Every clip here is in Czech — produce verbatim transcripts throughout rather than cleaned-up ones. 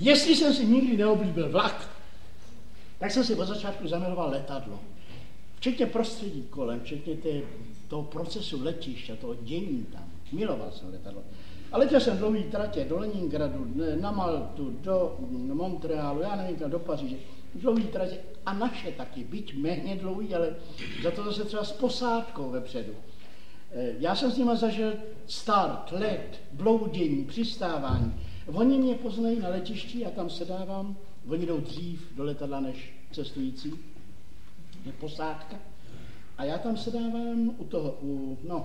Jestli jsem si nikdy neoblíbil vlak, tak jsem si od začátku zamiloval letadlo. Včetně prostředí kolem, včetně té, toho procesu letiště, toho dění tam. Miloval jsem letadlo. A letěl jsem dlouhý tratě do Leningradu, na Maltu, do Montrealu, já nevím, do Paříže. Dlouhý tratě a naše taky, byť méně dlouhý, ale za to zase třeba s posádkou vepředu. Já jsem s nima zažil start, let, bloudění, přistávání. Oni mě poznají na letišti, já tam sedávám, oni jdou dřív do letadla než cestující, je posádka. A já tam sedávám u toho, u, no,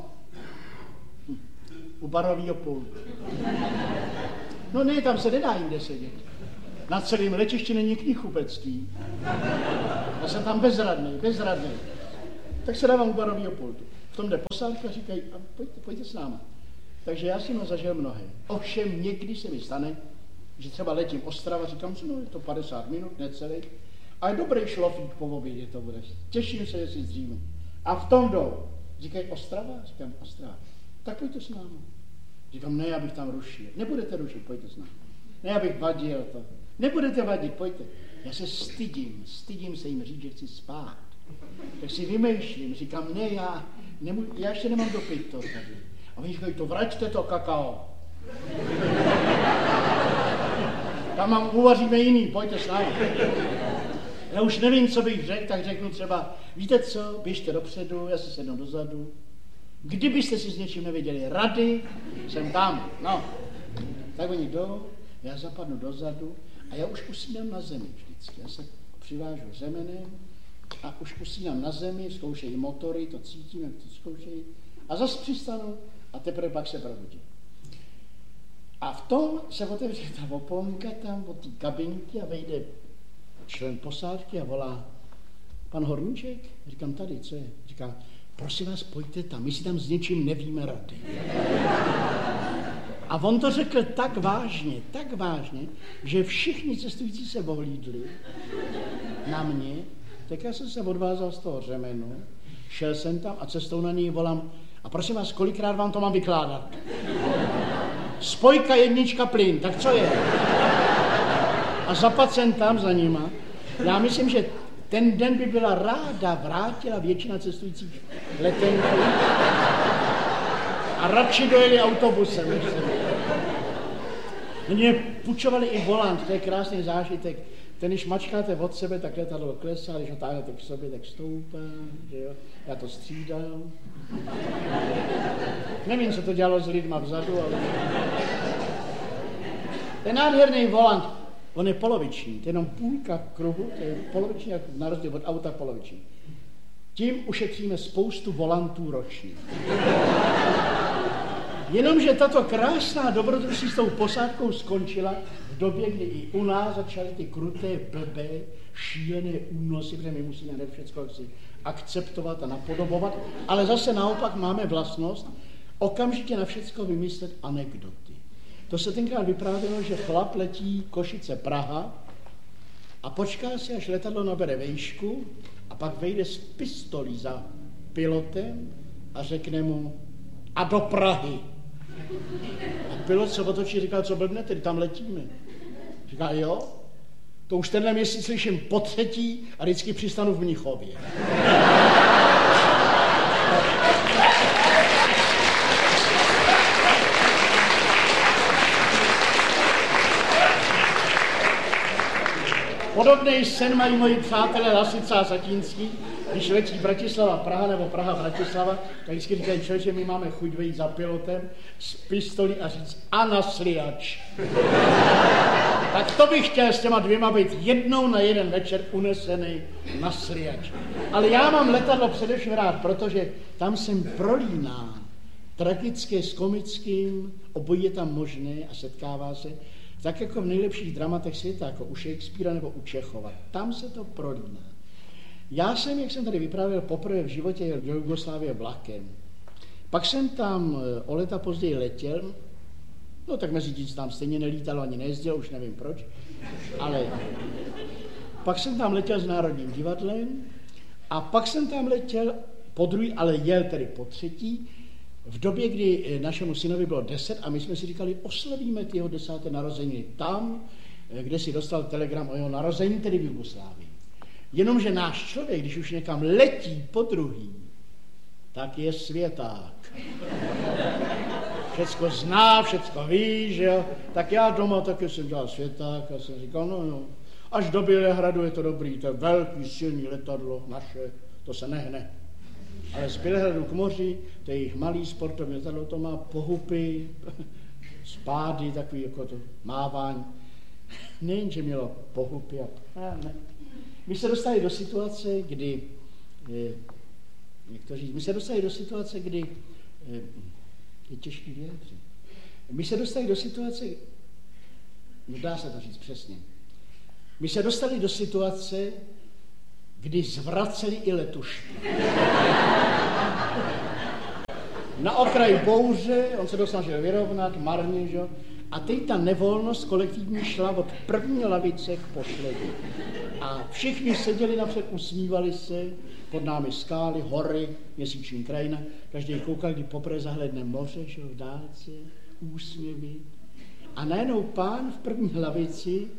u barovýho pultu. No ne, tam se nedá jinde sedět. Na celém letišti není knihkupectví. Já jsem tam bezradný, bezradný. Tak se dávám u barovýho pultu. V tom jde posádka, říkají, a pojďte, pojďte s náma. Takže já jsem ho zažil mnohé. Ovšem někdy se mi stane, že třeba letím Ostrava, říkám si, no je to padesát minut, necelý. A je dobrý šlofík po obědě to bude. Těším se, že si zdřímnu. A v tom jdou. Říkají Ostrava? Říkám Ostrava. Tak pojďte s náma. Říkám, ne, abych tam rušil. Nebudete rušit, pojďte s náma. Ne, abych vadil to. Nebudete vadit, pojďte. Já se stydím, stydím se jim říct, že chci spát. Tak si vymýšlím, říkám, ne, já, nemůžu, já ještě nemám dopít to tady. A oni říkají, to vraťte to kakao. Tam mám, uvaříme jiný, pojďte s námi. Já už nevím, co bych řekl, tak řeknu třeba, víte co, běžte dopředu, já si sednu dozadu. Kdybyste si s něčím nevěděli rady, jsem tam, no. Tak oni jdou, já zapadnu dozadu a já už usínám na zemi vždycky. Já se přivážu řemenem a už usínám na zemi, zkoušejí motory, to cítím, jak to zkoušejí. A zase přistanu a teprve pak se probudím. A v tom se otevře ta oponka tam od té kabinky a vejde člen posádky a volá, pan Horníček? Říkám, tady, co je? Říká, prosím vás, pojďte tam, my si tam s něčím nevíme rady. A on to řekl tak vážně, tak vážně, že všichni cestující se ohlídli na mě, tak já jsem se odvázal z toho řemenu, šel jsem tam a cestou na něj volám, a prosím vás, kolikrát vám to mám vykládat? Spojka, jednička, plyn, tak co je? A zapad jsem tam za nima. Já myslím, že ten den by byla ráda vrátila většina cestujících letenky a radši dojeli autobusem. Než jsem. Mě půjčovali i volant, to je krásný zážitek. Ten, když mačkáte od sebe, tak letadlo klesá, když ho táhnete k sobě, tak stoupá, že jo. Já to střídám. Nevím, co to dělalo s lidma vzadu, ale... Ten nádherný volant, on je poloviční, to je jenom půlka kruhu, to je poloviční, jak na rozdíl od auta poloviční. Tím ušetříme spoustu volantů ročně. Jenomže tato krásná dobrodružství s tou posádkou skončila v době, kdy i u nás začaly ty kruté, blbé, šílené únosy, protože my musíme hned všechno si akceptovat a napodobovat, ale zase naopak máme vlastnost okamžitě na všecko vymyslet anekdoty. To se tenkrát vyprávělo, že chlap letí Košice Praha a počká si, až letadlo nabere výšku a pak vejde s pistolí za pilotem a řekne mu a do Prahy. A pilot se otočí, říkal, co blbnete, tam letíme. Říká, jo, to už tenhle měsíc slyším po třetí a vždycky přistanu v Mnichově. Podobný sen mají moji přátelé Lasica a Satínský, když letí Bratislava Praha nebo Praha Bratislava, tak vždycky říkají, člověče, my máme chuť vejít za pilotem z pistolí a říct a nasliač. Tak to bych chtěl s těma dvěma být jednou na jeden večer unesený nasliač. Ale já mám letadlo především rád, protože tam jsem prolínán. Tragické s komickým, obojí je tam možné a setkává se. Tak jako v nejlepších dramatech světa, jako u Shakespearea nebo u Čechova. Tam se to prolíná. Já jsem, jak jsem tady vyprávěl, poprvé v životě jel do Jugoslávie vlakem. Pak jsem tam o léta později letěl, no tak mezi tím tam stejně nelítalo ani nejezdil, už nevím proč, ale pak jsem tam letěl s Národním divadlem a pak jsem tam letěl po druhý, ale jel tedy po třetí, v době, kdy našemu synovi bylo deset a my jsme si říkali, oslavíme ty jeho desáté narozeniny tam, kde si dostal telegram o jeho narození, tedy v Jugoslávii. Jenomže náš člověk, když už někam letí po druhý, tak je světák. Všecko zná, všecko ví, že jo. Tak já doma taky jsem dělal světák a jsem říkal, no jo, až do Bělehradu je to dobrý, to je velký, silný letadlo naše, to se nehne. Ale z Bělehradu k moři, to je jejich malý sportovní letadlo, to má pohupy, spády, takový jako to mávání. Nejenže mělo pohupy a ne. My se dostali do situace, kdy, jak to říct, my se dostali do situace, kdy, je těžký vyjádřit, my se dostali do situace, no dá se to říct přesně, my se dostali do situace, kdy zvraceli i letušky. Na okraji bouře, on se to snažil vyrovnat, marně, že? A teď ta nevolnost kolektivní šla od první lavice k poslední. A všichni seděli napřed, usmívali se, pod námi skály, hory, měsíční krajina. Každý koukal, kdy poprvé zahledne moře, že v dálce, úsměvy. A najednou pán v první lavici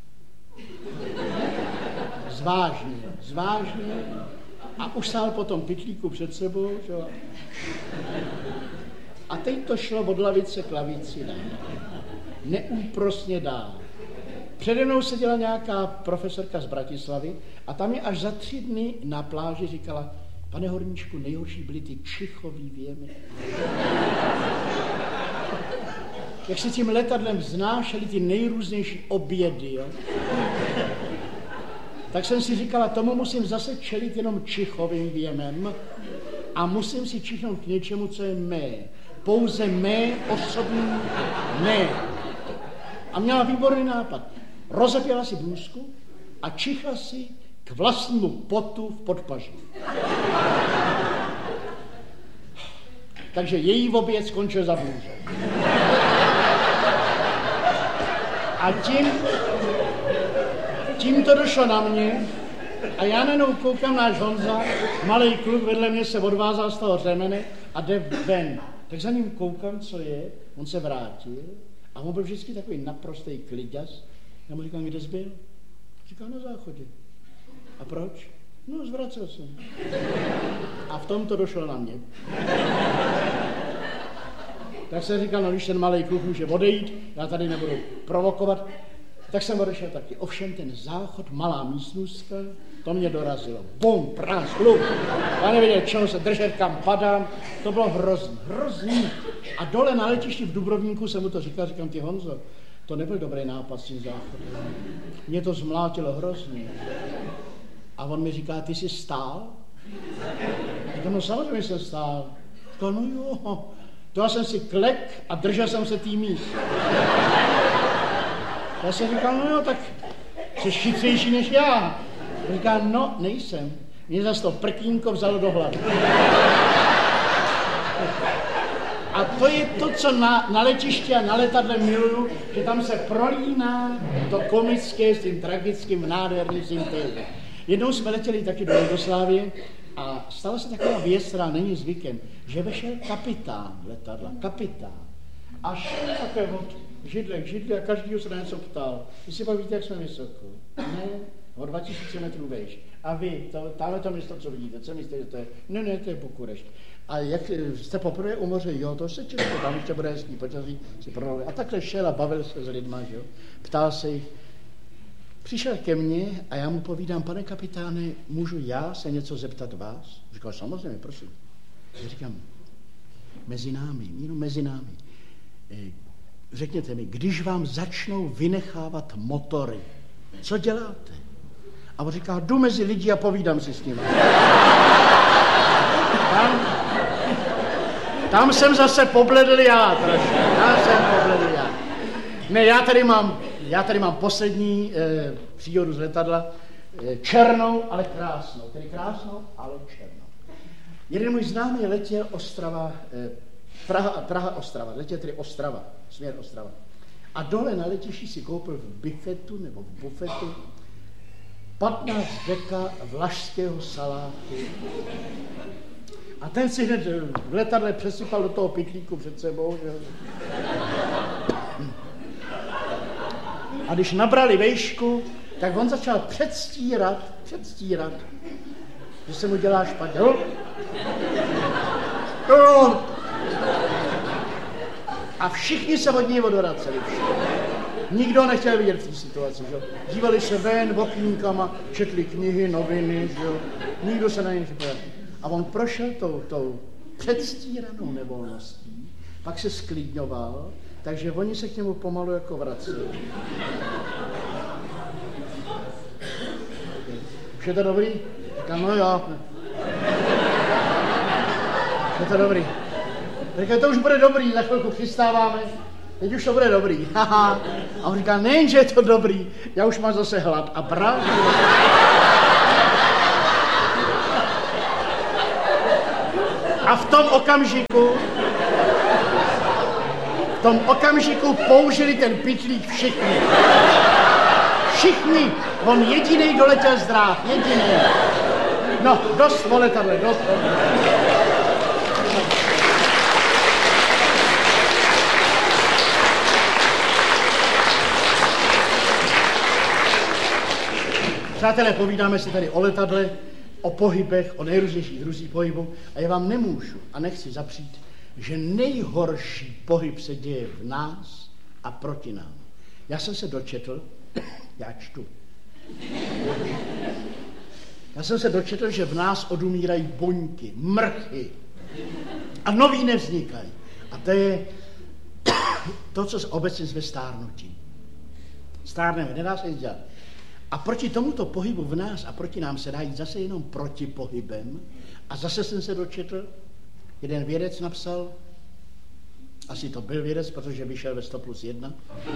zvážně, zvážně a už stál po tom pytlíku před sebou, že? A teď to šlo od lavice k lavici dál. Neúprosně dál. Přede mnou seděla nějaká profesorka z Bratislavy a tam je až za tři dny na pláži říkala, pane Horníčku, nejhorší byly ty čichový věmy. Jak se tím letadlem znášely ty nejrůznější obědy, jo? Tak jsem si říkala, tomu musím zase čelit jenom čichovým věmem a musím si čichnout k něčemu, co je mé. Pouze mé osobní mé. A měla výborný nápad. Rozepěla si blůzku a čichla si k vlastnímu potu v podpaži. Takže její oběd skončil za blůzou. A tím, tím to došlo na mě a já najednou koukám, náš Honza, malej kluk vedle mě se odvázal z toho řemene a jde ven. Tak za ním koukám, co je, on se vrátil a on byl vždycky takový naprostý kliďas. Já mu říkám, kde jsi byl? Říká, na záchodě. A proč? No, zvracel jsem. A v tom to došlo na mě. Tak jsem říkal, no když ten malej kluk může odejít, já tady nebudu provokovat, tak jsem odešel taky. Ovšem ten záchod, malá místnostka, to mě dorazilo. Bum, prás, kluk. Já nevěděl, čeho se držet, kam padám. To bylo hrozný, hrozný. A dole na letišti v Dubrovníku jsem mu to říkal, říkám ti, Honzo, to nebyl dobrý nápad s tím záchodem. Mě to zmlátilo hrozně. A on mi říká, ty jsi stál? Říkám, no samozřejmě jsem stál. Říkám, no jo, to já jsem si klek a držel jsem se tý míst. Já jsem říkal, no jo, tak jsi chytřejší než já. Říká, no, nejsem. Mě zase to prkínko vzalo do hlavy. A to je to, co na, na letišti a na letadle miluju, že tam se prolíná to komické s tím tragickým, nádherným syntézem. Jednou jsme letěli taky do Jugoslávie a stala se taková věc, která není zvykem, že vešel kapitán letadla, kapitán. A šel také od židle k židli a každýho se na něco ptal. Vy si pak víte, jak jsme vysoko? Ne, o dva tisíce metrů vejš. A vy, to, tamhle to město, co vidíte, co myslíte, že to je? Ne, ne, to je Bukurešť. A jak jste poprvé u moře, jo, to se těžko, tam ještě bude hezký počasí, si pronali. A takhle šel a bavil se s lidma, že jo. Ptal se jich. Přišel ke mně a já mu povídám, pane kapitáne, můžu já se něco zeptat vás? Říkal, samozřejmě, prosím. Já říkám, mezi námi, jenom mezi námi. Řekněte mi, když vám začnou vynechávat motory, co děláte? A on říká, jdu mezi lidi a povídám si s nimi. Tam, tam jsem zase pobledl já trošku. Tam jsem pobledl já. Ne, já tady mám, já tady mám poslední eh, příhodu z letadla. Eh, černou, ale krásnou. Tedy krásnou, ale černou. Jeden můj známý letěl Ostrava, eh, Praha, Praha, Ostrava. Letěl tedy Ostrava, směr Ostrava. A dole na letišti si koupil v bifetu nebo v bufetu patnáct deka vlašského salátu. A ten si hned v letadle přesypal do toho pytlíku před sebou. Že? A když nabrali vejšku, tak on začal předstírat, předstírat, že se mu dělá špatně. A všichni se od něj odvraceli. Nikdo nechtěl vidět v té situaci. Že? Dívali se ven okýnkama, četli knihy, noviny. Že? Nikdo se na něj nepodíval. A on prošel tou, tou předstíranou nevolností, pak se sklidňoval, takže oni se k němu pomalu jako vraceli. Už je to dobrý? Říkám, no jo. Už je to dobrý. Říkám, to už bude dobrý, za chvilku přistáváme, teď už to bude dobrý. Haha. A on říká, nejen, že je to dobrý, já už mám zase hlad. A bral. A v tom okamžiku, v tom okamžiku použili ten pytlík všichni. Všichni. On jedinej doletěl z dráh, jedinej. No, dost o letadle, dost o letadle. Přátelé, povídáme si tady o letadle, o pohybech, o nejrůznějších druzích pohybu a já vám nemůžu a nechci zapřít, že nejhorší pohyb se děje v nás a proti nám. Já jsem se dočetl, já čtu, já jsem se dočetl, že v nás odumírají buňky, mrchy a nový nevznikají. A to je to, co se obecně zve stárnutí. Stárneme, nedá se nic dělat. A proti tomuto pohybu v nás a proti nám se dá jít zase jenom proti pohybem. A zase jsem se dočetl, jeden vědec napsal, asi to byl vědec, protože vyšel ve sto plus jedna,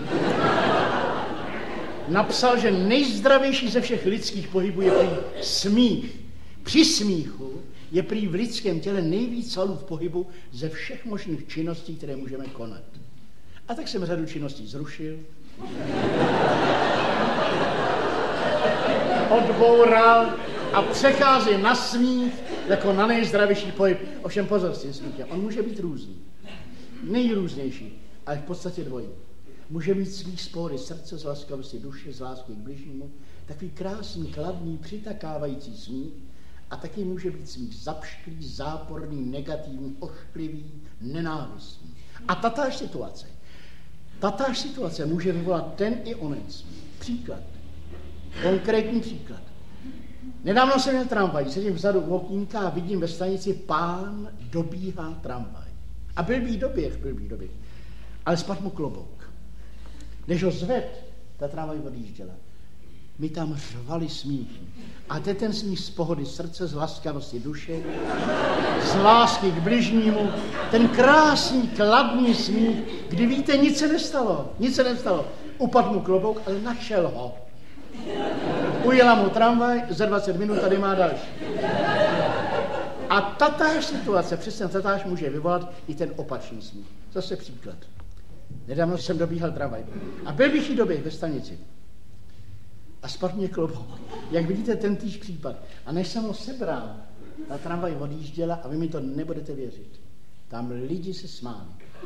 napsal, že nejzdravější ze všech lidských pohybů je prý smích. Při smíchu je prý v lidském těle nejvíc svalů v pohybu ze všech možných činností, které můžeme konat. A tak jsem řadu činností zrušil, odboural a přecházím na smích jako na nejzdravější pohyb. Ovšem pozor s tím smíchem, on může být různý, nejrůznější, ale v podstatě dvojí. Může mít smích z pohody srdce, z laskavosti duše, z lásky k bližnímu, takový krásný, kladný, přitakávající smích a taky může být smích zapšklý, záporný, negativní, ošklivý, nenávistný. A tatáž situace, tatáž situace může vyvolat ten i onen smích. Příklad. Konkrétní příklad. Nedávno jsem měl tramvaj, sedím vzadu v okýnka a vidím ve stanici pán dobíhá tramvaj. A blbý doběh, blbý doběh. Ale spadl mu klobouk. Než ho zved, ta tramvaj odjížděla. My tam řvali smíchy. A to je ten smích z pohody srdce, z laskavosti duše, z lásky k bližnímu. Ten krásný, kladný smích, kdy víte, nic se nestalo. Nic se nestalo. Upadl mu klobouk, ale našel ho. Ujela mu tramvaj, za dvacet minut tady má další. A tatáž situace, přesně tatáž může vyvolat i ten opačný smích. Zase příklad. Nedávno jsem dobíhal tramvaj. A byl bych jí doběh ve stanici. A spadl mě klobouk. Jak vidíte, tentýž případ. A než jsem ho sebral, ta tramvaj odjížděla a vy mi to nebudete věřit. Tam lidi se smáli.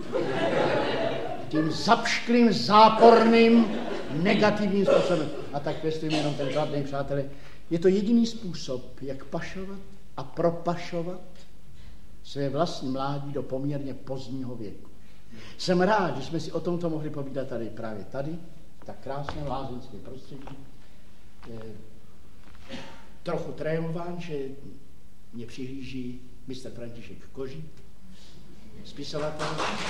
Tím zapšklým, záporným, negativním způsobem. A tak pěstujeme jenom ten kladný, přátelé. Je to jediný způsob, jak pašovat a propašovat své vlastní mládí do poměrně pozdního věku. Jsem rád, že jsme si o tomto mohli povídat tady, právě tady, tak krásné lázeňské prostředí. Je trochu trémován, že mě přihlíží mistr František Koží, spisovatel.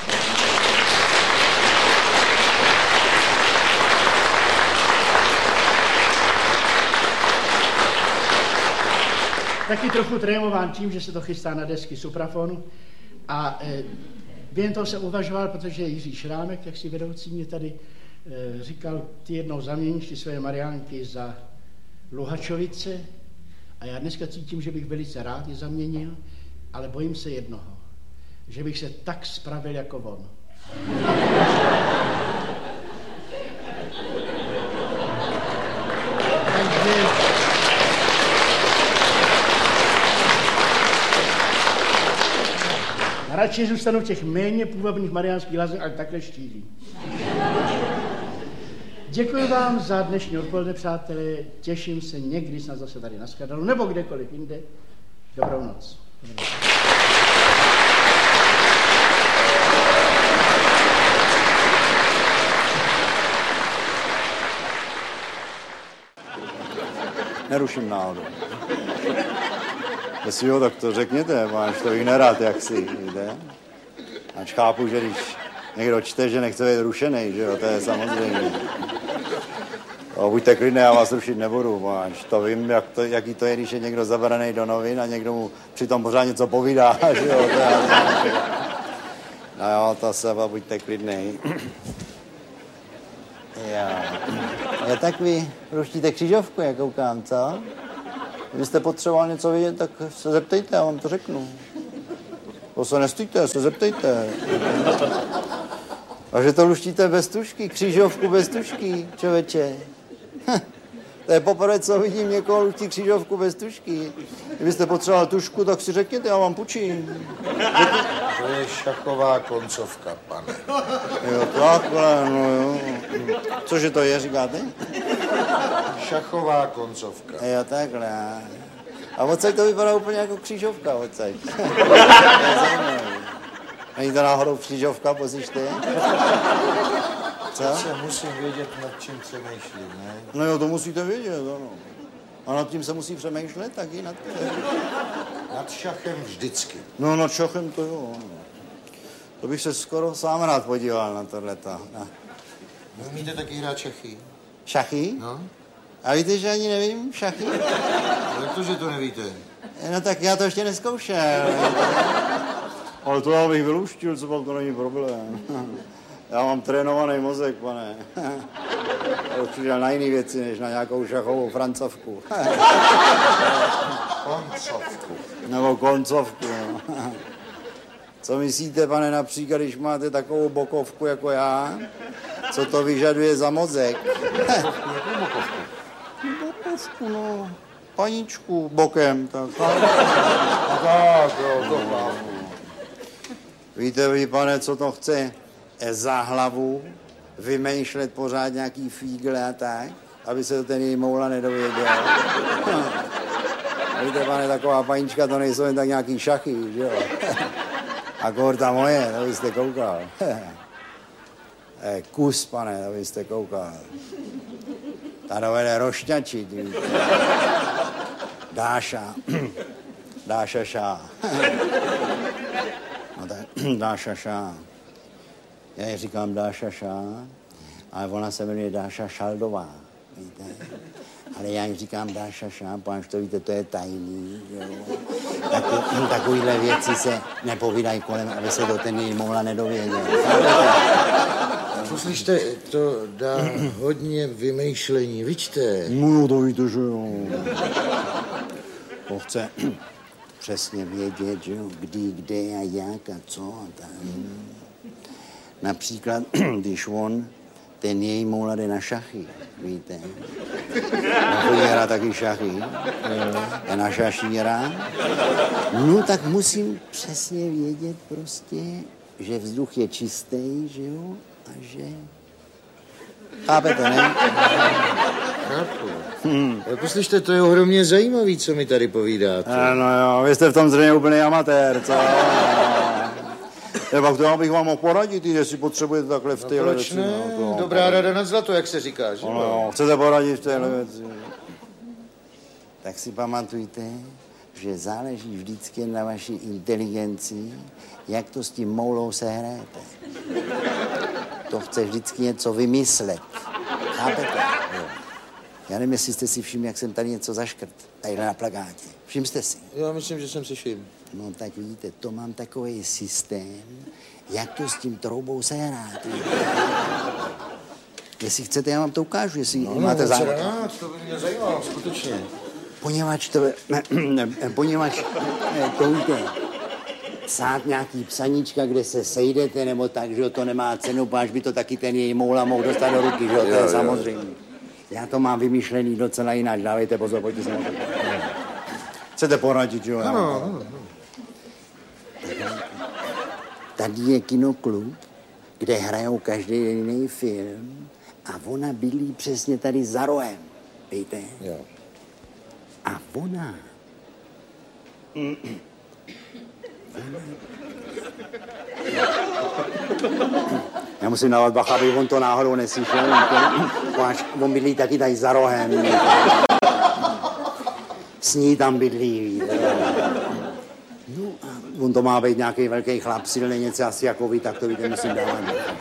Taky trochu trémován tím, že se to chystá na desky Suprafonu. A e, během toho jsem uvažoval, protože Jiří Šrámek, jak si vedoucí, mě tady e, říkal, ty jednou zaměníš ty své Mariánky za Luhačovice. A já dneska cítím, že bych velice rád je zaměnil, ale bojím se jednoho, že bych se tak spravil jako on. Takže radši zůstanu v těch méně půvabných mariánských lázeňích, ale takhle štíhlý. Děkuji vám za dnešní odpoledne, přátelé. Těším se někdy snad zase tady na Skadalu, nebo kdekoliv jinde. Dobrou noc. Dobrou noc. Neruším náhodou. Jestli jo, tak to řekněte, máš to bych nerad, jak si jde. Ač chápu, že když někdo čte, že nechce být rušený, že jo, to je samozřejmě. O, buďte klidné, já vás rušit nebudu, máš. To vím, jak to, jaký to je, když je někdo zabraný do novin a někdo mu přitom pořád něco povídá, že jo, to je. No jo, to se, buďte klidnej. Já. Je tak vy ruštíte křižovku, jak koukám, co? Kdybyste potřeboval něco vědět, tak se zeptejte, já vám to řeknu. To se nestýjte, se zeptejte. A že to luštíte bez tušky, křižovku bez tušky, člověče. To je poprvé, co vidím někoho luští křižovku bez tušky. Kdybyste potřeboval tušku, tak si řekněte, já vám půjčím. To je šachová koncovka, pane. Jo, takhle, no jo. Cože to je, říkáte? Šachová koncovka. Jo, takhle. A odsaď to vypadá úplně jako křížovka, odsaď. Není to náhodou křížovka, pozíšte? Co? Se musím vědět, nad čím přemýšlím, ne? No jo, to musíte vědět, ano. A nad tím se musí přemýšlet, taky nad tím. Nad šachem vždycky. No, nad šachem to jo, ano. To bych se skoro sám rád podíval na tohleto. No. Vy umíte taky hrát šachy? Šachy? No. A víte, že ani nevím šachy? Jak to, že to nevíte? No tak já to ještě neskoušel. Ale to já bych vyluštil, co pak to není problém. Já mám trénovaný mozek, pane. Já už přišel na jiné věci, než na nějakou šachovou francovku. Koncovku. Nebo koncovku, no. Co myslíte, pane, například, když máte takovou bokovku jako já? Co to vyžaduje za mozek? Bokovku, jakou bokovku? Bokovku, no. Paničku bokem, tak. Tak, jo, to chápu. Víte vy, pane, co to chce? Za hlavu vymýšlet pořád nějaký fígle a tak, aby se to ten její moula nedověděl. Víte, pane, taková panička, to nejsou jen tak nějaký šachy, že jo? A kor ta moje, to byste koukal. Kus, pane, to byste koukal. Ta dovede rošťačit, víte. Dáša. Dáša šá. No tak, Dáša šá. Já ji říkám Dáša šá, ale ona se jmenuje Dáša Šaldová, víte. Ale já ji říkám Dáša šá, protože to víte, to je tajný, jo. Taky, takovýhle věci se nepovídají kolem, aby se to ten její mohla nedověděl. Poslyšte, to dá hodně vymýšlení, vyčte. No, to víte, že jo. To chce přesně vědět, že jo, kdy, kde a jak a co a tak. Například, když on, ten její moula jde na šachy, víte. On chodí hrát taky šachy, je na šašíra. No tak musím přesně vědět prostě, že vzduch je čistý, že jo, a že... Chápete, ne? Chápu. Hmm. Ale poslyšte, to je ohromně zajímavý, co mi tady povídáte. No jo, vy jste v tom zřejmě úplný amatér, co? Pak to bych vám mohl poradit, jestli potřebujete takhle v téhle no, proč věci. ne? No, to Dobrá rada nad zlato, jak se říká, že? No, jo, chcete poradit v téhle věci. Tak si pamatujte, že záleží vždycky na vaší inteligenci, jak to s tím moulou sehrajete. To chce vždycky něco vymyslet. Chápete? Jo. Já nevím, jestli jste si všimli, jak jsem tady něco zaškrt. Tadyhle na plakátě. Všiml jste si? Já myslím, že jsem si všiml. No tak vidíte, to mám takový systém, jak to s tím troubou sehrát. Jestli chcete, já vám to ukážu, jestli no, máte zájem. No, to by mě zajímalo, skutečně. Poněvadž to, poněvadž to víte, psát nějaký psaníčka, kde se sejdete, nebo tak, že to nemá cenu, až by to taky ten její moula mohl dostat do ruky, že jo, to je samozřejmě. Já to mám vymyšlený docela jinak, dávejte pozor, pojďte se na to. Chcete poradit, že jo? Ano, ano. Tady je kinoklub, kde hrajou každý jiný film a ona bydlí přesně tady za rohem, víte? Jo. A ona... ona... Já musím dávat bacha, aby on to náhodou neslyšel, víte? On bydlí taky tady za rohem, víte? S ní tam bydlí, víte? No a on to má být nějaký velký chlap, silný něco asi jako vy, tak to víte, musím dávat.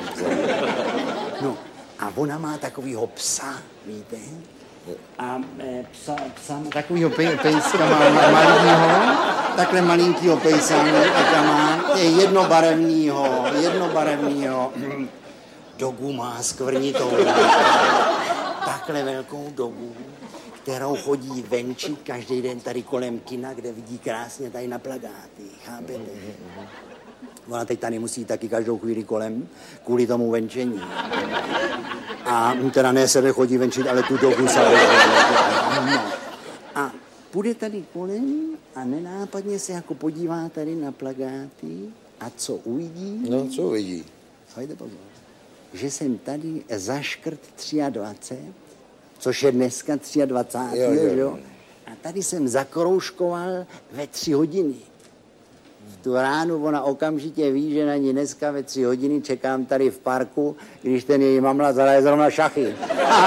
No a ona má takovýho psa, víte? A e, psa, psa, takovýho pe, pejska má malýho, takhle malinkýho pejsa, taká má, je jednobarevnýho, jednobarevnýho. Dogu má skvrnitou, takhle velkou dogu, kterou chodí venčit každý den tady kolem kina, kde vidí krásně tady na plakáty, chápete? Ona teď tady musí taky každou chvíli kolem, kvůli tomu venčení. A teda ne sebe chodí venčit, ale tu dobu se. No. A půjde tady kolem a nenápadně se jako podívá tady na plakáty a co uvidí? No, co uvidí? Hojde pozor. Že jsem tady zaškrt dvacet tři, což je dneska dvacátého třetího, jo, jo. jo? A tady jsem zakroužkoval ve tři hodiny. V tu ránu ona okamžitě ví, že na ní dneska ve tři hodiny čekám tady v parku, když ten její mamla zahraje zrovna šachy.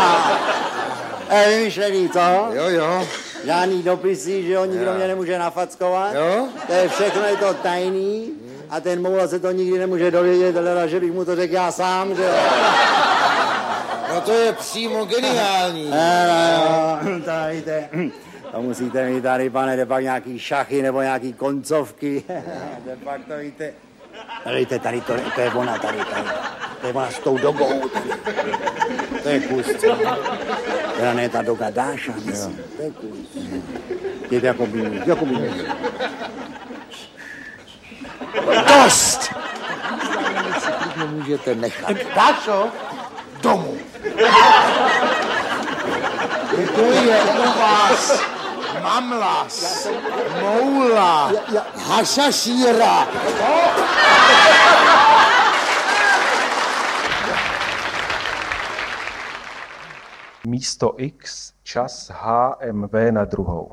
Je vymyšlený, co? Jo, jo. Žádný dopisy, že jo, nikdo mě nemůže nafackovat. Jo? To je všechno, je to tajný a ten moula se to nikdy nemůže dovědět, ale že bych mu to řekl já sám, že jo. No to je přímo geniální. No, to víte, to musíte mít tady, pane, de pak nějaký šachy nebo nějaký koncovky. De pak to víte. Ale víte, tady to, to je ona tady, tady. To je ona s tou dogou tady. To je kus, co? Teda ne ta doga Dáša, myslím. To je kus. Je to jako by, jako by. Dost! Můžete nechat. Dášo? Domů. To je u vás mamlas, moula, hašašíra. Místo X, čas H M V na druhou.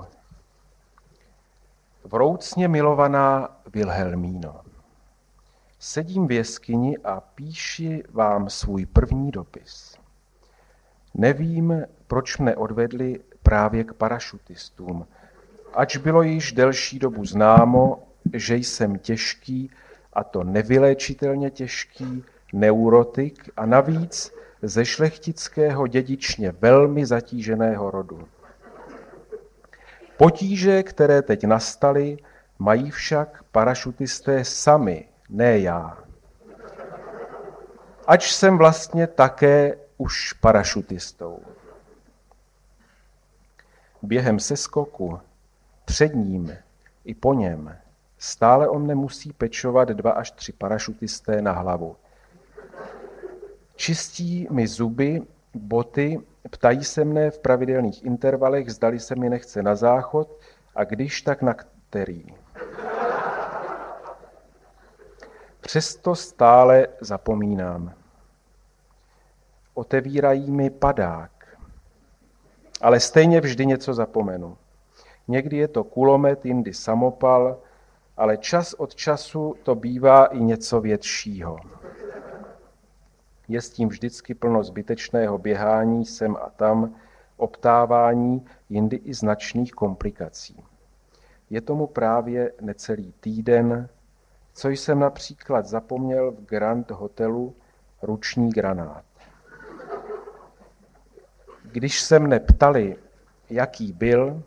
Vroucně milovaná Vilhelmíno. Sedím v jeskyni a píši vám svůj první dopis. Nevím, proč mne odvedli právě k parašutistům, ač bylo již delší dobu známo, že jsem těžký, a to nevyléčitelně těžký, neurotik a navíc ze šlechtického dědičně velmi zatíženého rodu. Potíže, které teď nastaly, mají však parašutisté sami, ne já. Ač jsem vlastně také už parašutistou. Během seskoku, před ním i po něm, stále o mne musí pečovat dva až tři parašutisté na hlavu. Čistí mi zuby, boty, ptají se mne v pravidelných intervalech, zdali se mi nechce na záchod a když tak na který. Přesto stále zapomínám. Otevírají mi padák, ale stejně vždy něco zapomenu. Někdy je to kulomet, jindy samopal, ale čas od času to bývá i něco většího. Je s tím vždycky plno zbytečného běhání sem a tam, obtávání, jindy i značných komplikací. Je tomu právě necelý týden, co jsem například zapomněl v Grand Hotelu ruční granát. Když se mne ptali, jaký byl,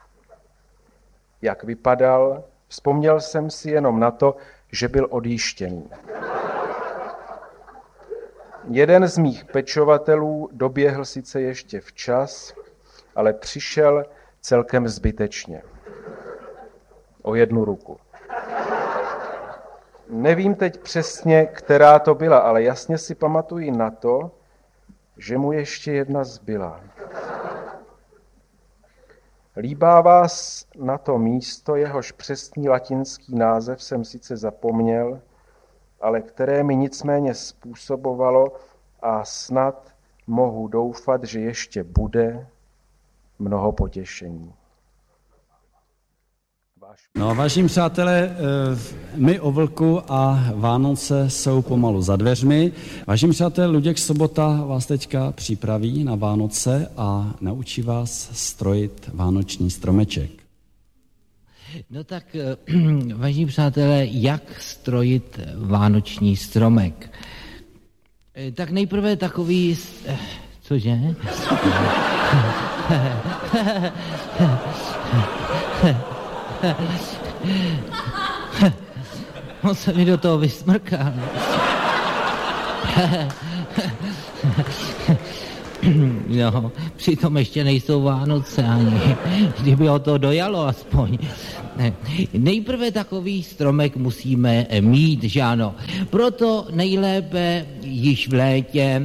jak vypadal, vzpomněl jsem si jenom na to, že byl odjištěný. Jeden z mých pečovatelů doběhl sice ještě včas, ale přišel celkem zbytečně. O jednu ruku. Nevím teď přesně, která to byla, ale jasně si pamatuji na to, že mu ještě jedna zbyla. Líbá vás na to místo, jehož přesný latinský název jsem sice zapomněl, ale které mi nicméně způsobovalo a snad mohu doufat, že ještě bude mnoho potěšení. No, vážení přátelé, my o Vlku a Vánoce jsou pomalu za dveřmi. Vážení přátelé, Luděk Sobota vás teďka připraví na Vánoce a naučí vás strojit vánoční stromeček. No tak, vážení přátelé, jak strojit vánoční stromek? Tak nejprve takový... Cože? On se mi do toho vysmrkal. No, přitom ještě nejsou Vánoce ani, kdyby ho to dojalo aspoň. Nejprve takový stromek musíme mít, že ano. Proto nejlépe již v létě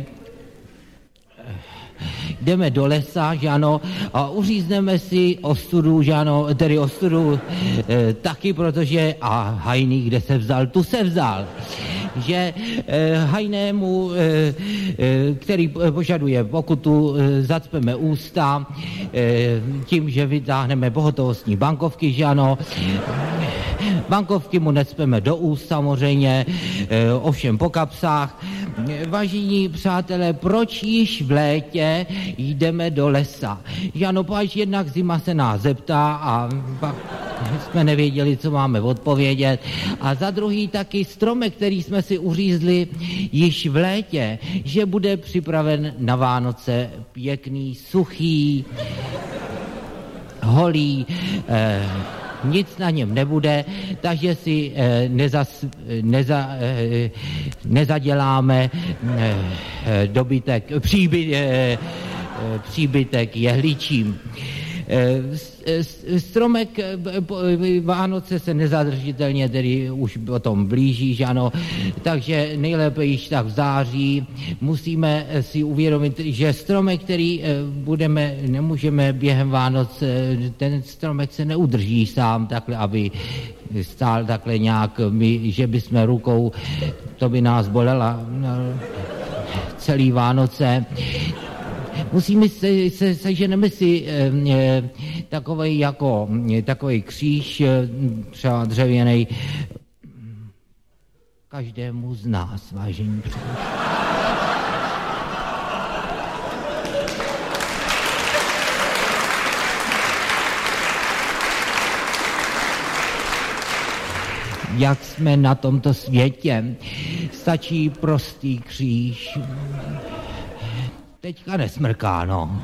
jdeme do lesa, že ano, a uřízneme si ostudu, že ano, tedy ostudu e, taky, protože a hajný, kde se vzal, tu se vzal. Že e, hajnému, e, e, který požaduje pokutu, e, zacpeme ústa e, tím, že vytáhneme pohotovostní bankovky, že ano. Bankovky mu necpeme do úst samozřejmě, e, ovšem po kapsách. Vážení přátelé, proč již v létě jdeme do lesa? Že ano, páč jednak zima se nás zeptá a pak jsme nevěděli, co máme odpovědět. A za druhý taky stromek, který jsme si uřízli již v létě, že bude připraven na Vánoce pěkný, suchý, holý, eh, nic na něm nebude, takže si eh, nezas, neza, eh, nezaděláme eh, dobytek, příby, eh, příbytek jehličím. Stromek Vánoce se nezadržitelně tedy už o tom blíží, že ano, takže nejlépe již tak v září musíme si uvědomit, že stromek, který budeme, nemůžeme během Vánoc, ten stromek se neudrží sám takhle, aby stál takhle nějak, my, že bychom rukou, to by nás bolela celý Vánoce. Musíme se, se, seženeme si e, e, takovej jako takový kříž, e, třeba dřevěnej, každému z nás, vážení přátelé. Jak jsme na tomto světě, stačí prostý kříž. Teďka nesmrká, no.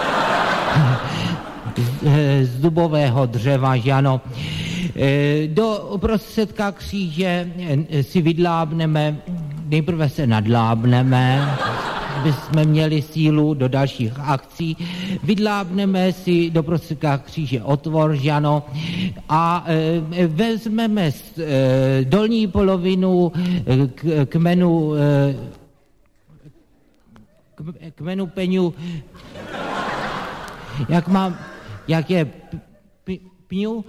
Z, z dubového dřeva, že ano. Do prostředka kříže si vydlábneme, nejprve se nadlábneme, aby jsme měli sílu do dalších akcí. Vydlábneme si do prostředka kříže otvor, že ano, a vezmeme dolní polovinu k, kmenu kmenu peňu, jak mám, jak je p, pňu,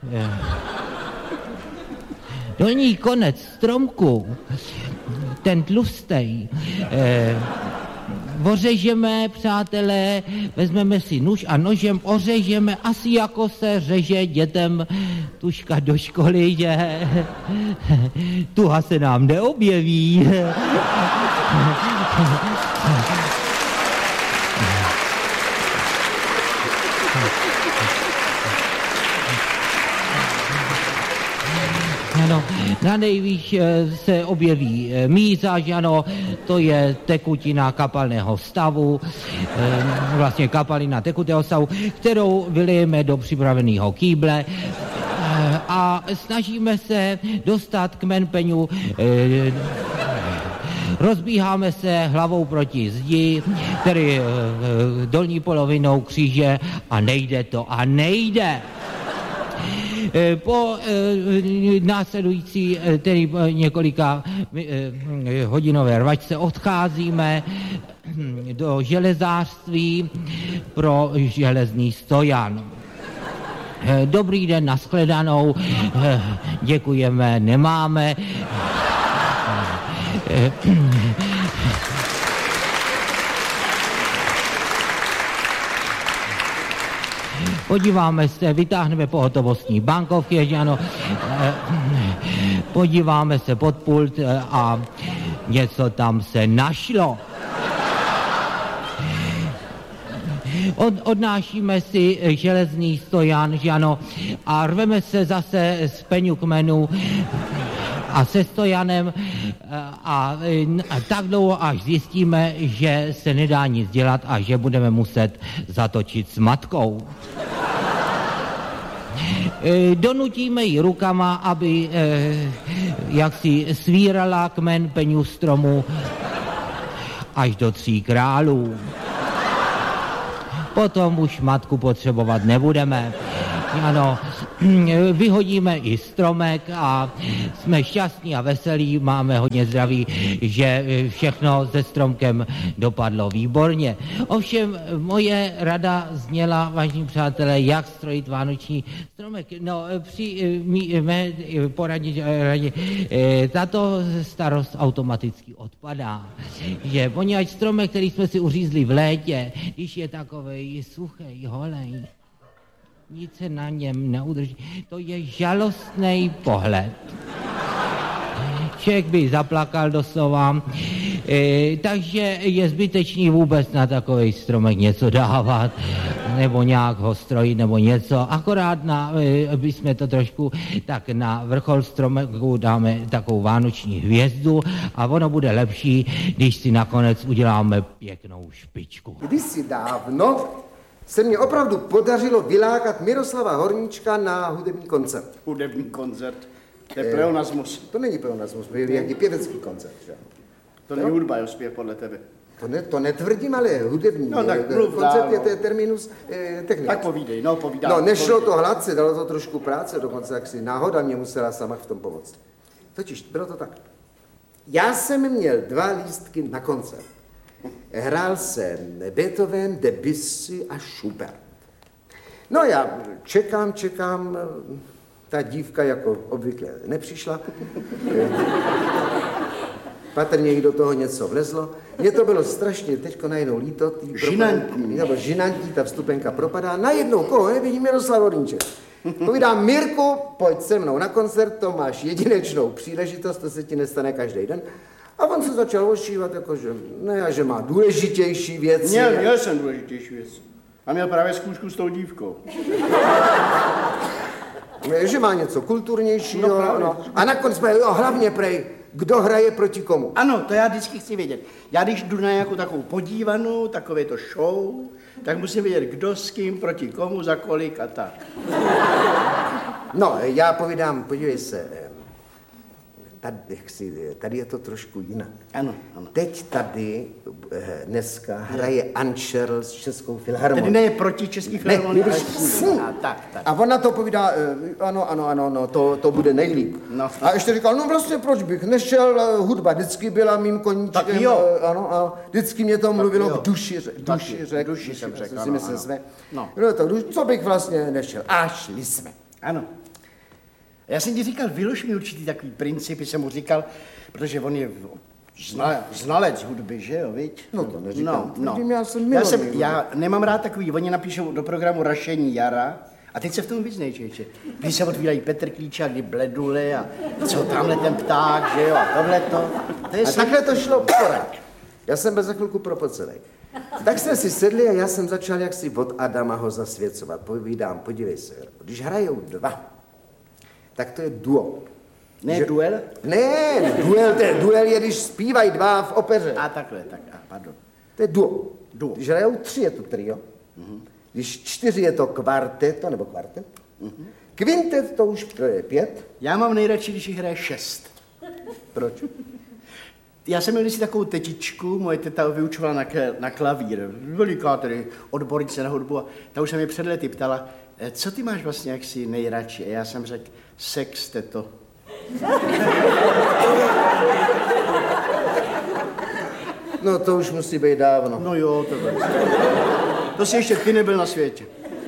dolní konec stromku, ten tlustej, eh, ořežeme, přátelé, vezmeme si nůž a nožem ořežeme, asi jako se řeže dětem tuška do školy, že tuha se nám neobjeví. Ano, na nejvýš se objeví míza, že ano, to je tekutina kapalného stavu, vlastně kapalina tekutého stavu, kterou vylijeme do připraveného kýble a snažíme se dostat kmen peňu, rozbíháme se hlavou proti zdi, tedy dolní polovinou kříže a nejde to a nejde. Po e, následující, e, tedy několika e, hodinové rvačce odcházíme do železářství pro železný stojan. E, dobrý den, nashledanou, e, děkujeme, nemáme. E, Podíváme se, vytáhneme pohotovostní bankovky, že ano, podíváme se pod pult a něco tam se našlo. Od, odnášíme si železný stojan, že ano, a rveme se zase z peňukmenu a se stojanem a, a tak dlouho, až zjistíme, že se nedá nic dělat a že budeme muset zatočit s matkou. Donutíme ji rukama, aby eh, jaksi svírala kmen peňu stromu až do tří králů. Potom už matku potřebovat nebudeme. Ano, vyhodíme i stromek a jsme šťastní a veselí, máme hodně zdraví, že všechno se stromkem dopadlo výborně. Ovšem, moje rada zněla, vážení přátelé, jak strojit vánoční stromek. No, při mý, mé poradě, radě, tato starost automaticky odpadá. Že poněvadž stromek, který jsme si uřízli v létě, když je takovej suchej, holej, nic se na něm neudrží. To je žalostný pohled. Člověk by zaplakal doslova. E, takže je zbytečný vůbec na takový stromek něco dávat, nebo nějak ho strojit, nebo něco. Akorát na, e, by jsme to trošku, tak na vrchol stromeku dáme takovou vánoční hvězdu a ono bude lepší, když si nakonec uděláme pěknou špičku. Kdysi dávno se mně opravdu podařilo vylákat Miroslava Horníčka na hudební koncert. Hudební koncert? To je pleonasmus. To není pleonasmus, to je jaký pěvecký koncert. Že? To není hudba, jo, zpěv podle tebe. To, ne, to netvrdím, ale hudební. No, tak mluv koncert dál, je no. to terminus eh, technický. Tak povídej, no povídám. No, nešlo povídej. to hladce, dalo to trošku práce, dokonce jak si náhoda mě musela sama v tom pomoct. Totiž bylo to tak. Já jsem měl dva lístky na koncert. Hrál jsem Beethoven, Debussy a Schubert. No já čekám, čekám, ta dívka jako obvykle nepřišla. Patrně jí do toho něco vlezlo. Mně to bylo strašně teďko najednou líto. Žinantní. Nebo žinantní, ta vstupenka propadá. Najednou koho nevidím, Miroslav Horníček. Povídám, Mirku, pojď se mnou na koncert, to máš jedinečnou příležitost, to se ti nestane každý den. A on se začal ošívat, jakože, ne, a že má důležitější věci. Měl, měl jsem důležitější věci. A měl právě zkoušku s tou dívkou. Že má něco kulturnějšího. No, právě. No. A nakonec jsme, jo, hlavně prej, kdo hraje proti komu. Ano, to já vždycky chci vědět. Já když jdu na nějakou takovou podívanou, takové to show, tak musím vědět, kdo s kým, proti komu, za kolik a tak. No, já povídám, podívej se, tady, jak si, tady je to trošku jinak. Ano, ano. Teď tady dneska hraje Anšerl s Českou filharmonií. Tedy ne je proti Český filharmonii, ale hm. a tak, tak. A on na to povídá, ano, ano, ano, no, to, to bude nejlíp. No. A ještě říkal, no vlastně proč bych nešel, hudba vždycky byla mým koníčkem. Tak jo. Ano, ano, vždycky mě to mluvilo jo. v duši, duši řek. Duši jsem řekl, si ano, myslím ano. své. No. No to, co bych vlastně nešel. A šli jsme. Ano. Já jsem ti říkal, vylož mi určitý takový principy, jsem mu říkal, protože on je zna, znalec hudby, že jo, viď? No to neříkám. No, no. Tvrdím, já jsem já, milovný jsem, hudby. já nemám rád takový, oni napíšou do programu Rašení jara a teď se v tom vyznej, čeče. Když se otvírají Petr Klíčák, kdy bledule a co tamhle ten pták, že jo, a tohleto. To je A takhle to šlo pořád. Já jsem byl za chvilku propocenej. Tak jsme si sedli a já jsem začal jaksi od Adama ho zasvěcovat. Povídám, podívej se, když hrajou dva, tak to je duo. Ne že... duel? Ne, duel, to je, duel je, když zpívají dva v opeře. A takhle, tak, a pardon. To je duo. Duo. Když hrajou tři, je to trio. Mm-hmm. Když čtyři, je to kvarteto, nebo kvartet. Mm-hmm. Kvintet, to už je pět. Já mám nejradši, když jich hraje šest. Proč? Já jsem měl si takovou tetičku, moje teta vyučovala na, na klavír, veliká tedy odbornice na hudbu a ta už se mě před lety ptala, co ty máš vlastně jaksi nejradši? A já jsem řekl, sex, teto. No to už musí být dávno. No jo, to bylo. To si ještě ty nebyl na světě.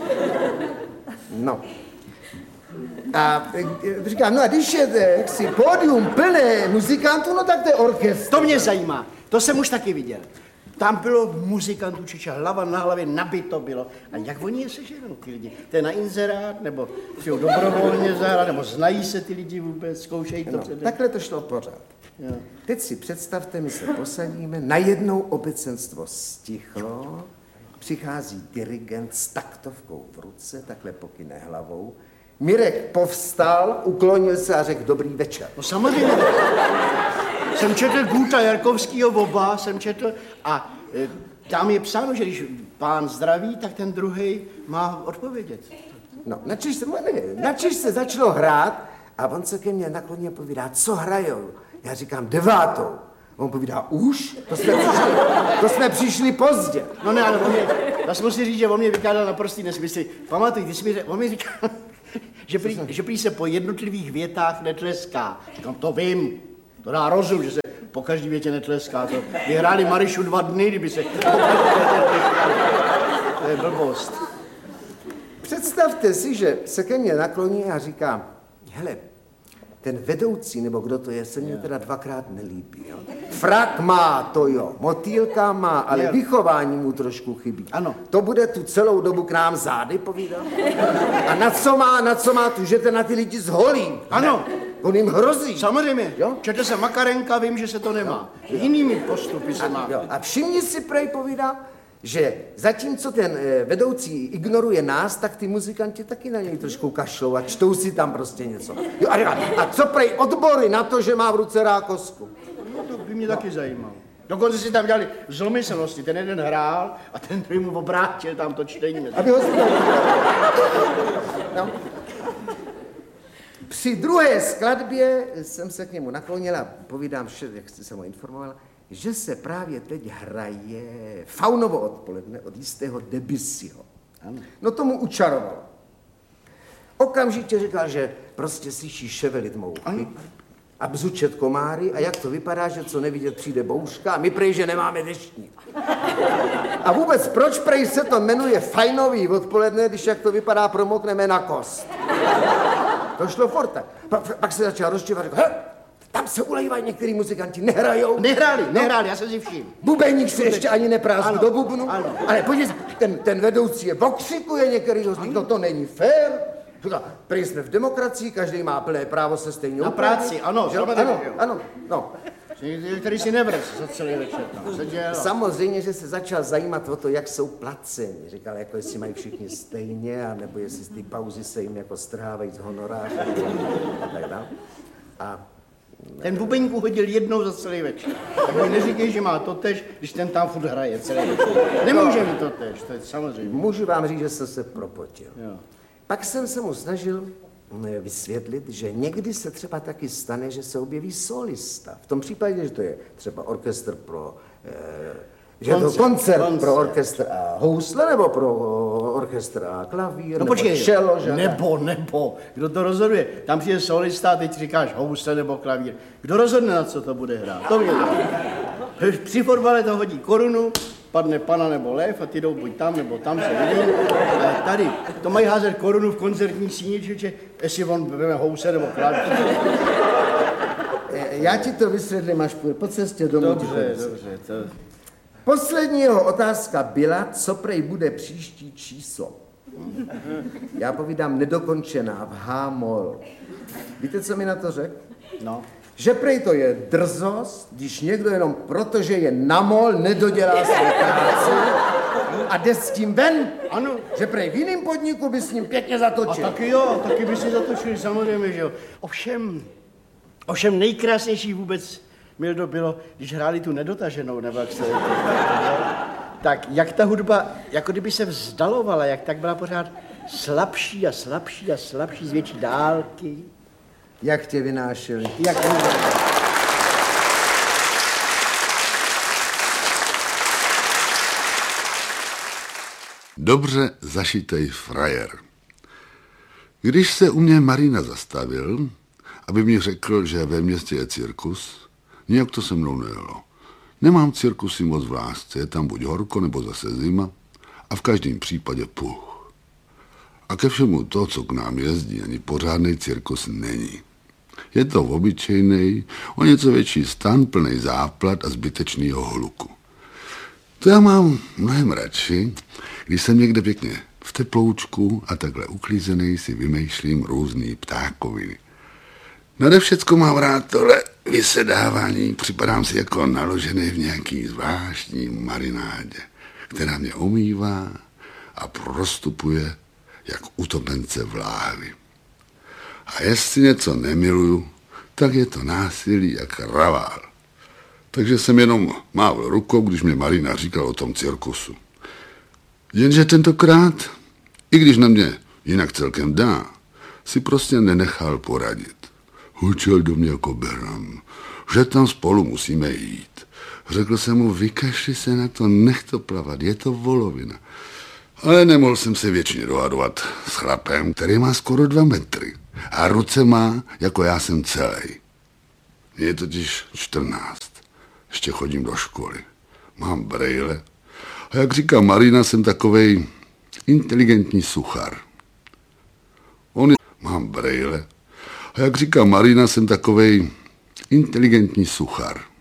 No. A e, říkám, no a když je jaksi pódium plné muzikantů, no tak to je orchestr. To mě zajímá, to jsem už taky viděl. Tam bylo muzikantů Čeče, hlava na hlavě, nabito bylo. A jak oni je seženou, ty lidi? To je na inzerát, nebo přijou dobrovolně zahrát, nebo znají se ty lidi vůbec, zkoušejí to no, předem? Takhle to šlo pořád. Jo. Teď si představte, my se posadíme, najednou obecenstvo stichlo, přichází dirigent s taktovkou v ruce, takhle pokyne hlavou. Mirek povstal, uklonil se a řekl dobrý večer. No samozřejmě. Jsem četl Guta Jarkovskýho oba, jsem četl a e, tam je psáno, že když pán zdraví, tak ten druhý má odpovědět. No, načež se, načež se začalo hrát a on se ke mně nakloně povídá, co hrajou? Já říkám devátou. On povídá, už? To jsme přišli, to jsme přišli pozdě. No ne, ale on mě, já jsem musel říct, že on mě vykládal naprostý nesmysly. Pamatuj, ty jsi mi, on mi říkal, že prý, že prý se po jednotlivých větách netleská. Říkám, to vím, to dá rozum, že se po každý větě netleská. To vyhráli Marišu dva dny, kdyby se po každý větě netleskali. To je blbost. Představte si, že se ke mně nakloní a říká, hele, ten vedoucí, nebo kdo to je, se mně teda dvakrát nelíbí. Jo. Frak má, to jo, motýlka má, ale je. Vychování mu trošku chybí. Ano. To bude tu celou dobu k nám zády povídat? A na co má, na co má tu, že ten na ty lidi zholí? Ano. On jim hrozí. Samozřejmě, jo? Četl jsem Makarenka, vím, že se to nemá. Jo. Jinými postupy se má. Jo. A všimni si, prej povídá, že zatímco ten e, vedoucí ignoruje nás, tak ty muzikanti taky na něj trošku kašlou a čtou si tam prostě něco. Jo, a, a co prej odbory na to, že má v ruce rákosku? No, to by mě no. taky zajímalo. Dokonce si tam dělali zlomyslnosti. Ten jeden hrál a ten druhý mu obrátil tam to čtení. Aby ho no. Při druhé skladbě jsem se k němu naklonila, povídám vše, jak jste se mu informovala, že se právě teď hraje Faunovo odpoledne od jistého Debussyho. No tomu učarovalo. Okamžitě říkal, že prostě slyší ševelit mouchy a bzučet komáry a jak to vypadá, že co nevidět přijde bouřka a my prej, že nemáme deštník. A vůbec proč prej se to jmenuje Fajnový odpoledne, když jak to vypadá promokneme na kost. To šlo furt tak. Pa, pak se začal rozčívat, řekl, he, tam se ulejvají některý muzikanti, nehrajou. Nehráli, nehráli, já jsem si všiml. Bubeník se ještě ani neprázdí do bubnu. Ano. Ale podívej, ten, ten vedoucí je okřikuje některýho, no to není fér. Říká, prý jsme v demokracii, každý má plné právo se stejně na práci, ano, ano, ano, ano, no. Který si nevrc za celý večer tam se dělo. Samozřejmě, že se začal zajímat o to, jak jsou placeni. Říkal, jako jestli mají všichni stejně, anebo jestli ty pauzy se jim jako strhávají z honorářů a tak dále. A ten bubeník uhodil jednou za celý večer. Tak mi neříkej, že má totež, když ten tam furt hraje celý večer. Nemůže mi totež, to je samozřejmě. Můžu vám říct, že jsem se propotil. Jo. Pak jsem se mu snažil vysvětlit, že někdy se třeba taky stane, že se objeví solista. V tom případě, že to je třeba orchestr pro... Eh, že koncert, to koncert, koncert pro orchestr a housle, nebo pro orchestr a klavír, no nebo počkej, čelo, že? Nebo, nebo, kdo to rozhoduje? Tam přijde solista a teď říkáš housle nebo klavír. Kdo rozhodne, na co to bude hrát? To mě dá. Při fotbale to hodí korunu, padne pana nebo lev a ty jdou buď tam, nebo tam se vidí. Ale tady, to mají házet korunu v koncertní síni, že jestli on veme housle nebo klavír. Já ti to vysvětlím až po cestě domů. Dobře, dobře, to... Poslední jeho otázka byla, co prej bude příští číslo. Já povídám nedokončená v H-moll. Víte, co mi na to řekl? No. Že prej to je drzost, když někdo jenom protože je na mol nedodělá své práci a jde s tím ven. Ano. Že prej v jiném podniku by s ním pěkně zatočil. A taky jo, taky by si zatočili, samozřejmě, že jo. Ovšem, ovšem nejkrásnější vůbec Mildo bylo, když hráli tu nedotaženou, nebo jak se to, tak jak ta hudba, jako kdyby se vzdalovala, jak tak byla pořád slabší a slabší a slabší z větší dálky. Jak tě vynášeli. Jak tě vynášeli. Dobře zašitej frajer. Když se u mě Marina zastavil, aby mi řekl, že ve městě je cirkus, nijak to se mnou nejelo. Nemám cirkusy moc v lásce, je tam buď horko, nebo zase zima a v každém případě puch. A ke všemu to, co k nám jezdí, ani pořádnej cirkus není. Je to obyčejnej, o něco větší stan, plnej záplat a zbytečného hluku. To já mám mnohem radši, když jsem někde pěkně v teploučku a takhle uklízený si vymýšlím různý ptákoviny. Nade všecko mám rád tohle vysedávání, připadám si jako naložený v nějaký zvláštní marinádě, která mě omývá a prostupuje jak utopence v láhvi. A jestli něco nemiluju, tak je to násilí jak kravál. Takže jsem jenom mával rukou, když mě Marina říkal o tom cirkusu. Jenže tentokrát, i když na mě jinak celkem dá, si prostě nenechal poradit. Hučel do mě jako beran, že tam spolu musíme jít. Řekl jsem mu, vykašli se na to, nech to plavat, je to volovina. Ale nemohl jsem se věčně dohadovat s chlapem, který má skoro dva metry a ruce má, jako já jsem celý. Mně je totiž čtrnáct, ještě chodím do školy, mám brejle a jak říká Marina, jsem takovej inteligentní suchar. On je... Mám brejle a jak říká Marina, jsem takovej inteligentní suchar.